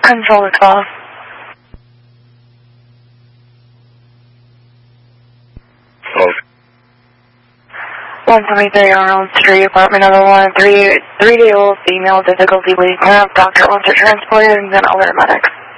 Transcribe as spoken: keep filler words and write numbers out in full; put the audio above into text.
Control the twelve. twelve. one twenty-three Arnold Street, apartment number one, three, three-day-old female, difficulty waking up. Doctor wants her transported and then alert medics.